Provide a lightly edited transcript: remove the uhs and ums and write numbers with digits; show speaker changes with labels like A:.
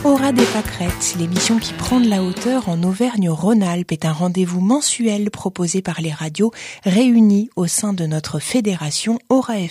A: Aura des pâquerettes, l'émission qui prend de la hauteur en Auvergne-Rhône-Alpes est un rendez-vous mensuel proposé par les radios réunies au sein de notre fédération Aura